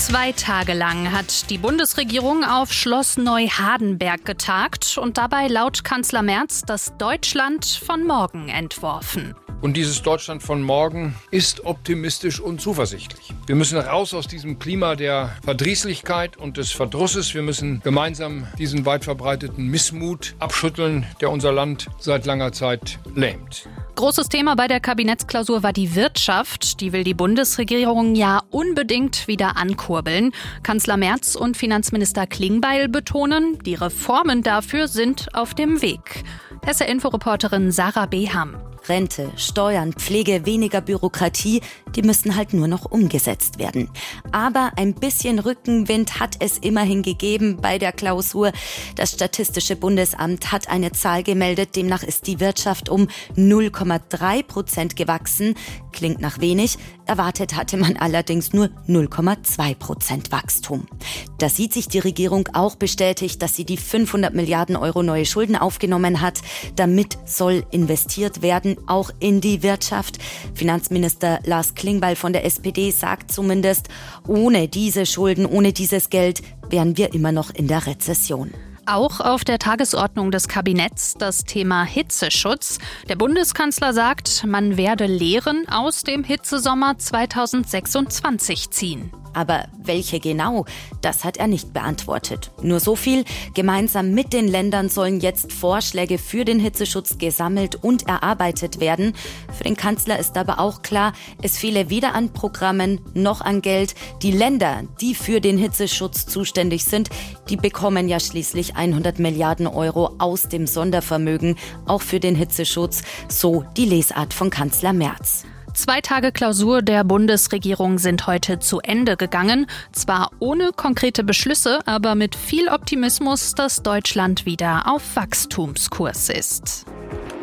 2 Tage lang hat die Bundesregierung auf Schloss Neuhardenberg getagt und dabei laut Kanzler Merz das Deutschland von morgen entworfen. Und dieses Deutschland von morgen ist optimistisch und zuversichtlich. Wir müssen raus aus diesem Klima der Verdrießlichkeit und des Verdrusses. Wir müssen gemeinsam diesen weit verbreiteten Missmut abschütteln, der unser Land seit langer Zeit lähmt. Großes Thema bei der Kabinettsklausur war die Wirtschaft. Die will die Bundesregierung ja unbedingt wieder ankurbeln. Kanzler Merz und Finanzminister Klingbeil betonen, die Reformen dafür sind auf dem Weg. SR-Info-Reporterin Sarah Beham. Rente, Steuern, Pflege, weniger Bürokratie, die müssen halt nur noch umgesetzt werden. Aber ein bisschen Rückenwind hat es immerhin gegeben bei der Klausur. Das Statistische Bundesamt hat eine Zahl gemeldet, demnach ist die Wirtschaft um 0,3% gewachsen. Klingt nach wenig, erwartet hatte man allerdings nur 0,2% Wachstum. Da sieht sich die Regierung auch bestätigt, dass sie die 500 Milliarden Euro neue Schulden aufgenommen hat. Damit soll investiert werden, auch in die Wirtschaft. Finanzminister Lars Klingbeil von der SPD sagt zumindest, ohne diese Schulden, ohne dieses Geld wären wir immer noch in der Rezession. Auch auf der Tagesordnung des Kabinetts das Thema Hitzeschutz. Der Bundeskanzler sagt, man werde Lehren aus dem Hitzesommer 2026 ziehen. Aber welche genau? Das hat er nicht beantwortet. Nur so viel: Gemeinsam mit den Ländern sollen jetzt Vorschläge für den Hitzeschutz gesammelt und erarbeitet werden. Für den Kanzler ist aber auch klar, es fehle weder an Programmen noch an Geld. Die Länder, die für den Hitzeschutz zuständig sind, die bekommen ja schließlich 100 Milliarden Euro aus dem Sondervermögen, auch für den Hitzeschutz. So die Lesart von Kanzler Merz. 2 Tage Klausur der Bundesregierung sind heute zu Ende gegangen. Zwar ohne konkrete Beschlüsse, aber mit viel Optimismus, dass Deutschland wieder auf Wachstumskurs ist.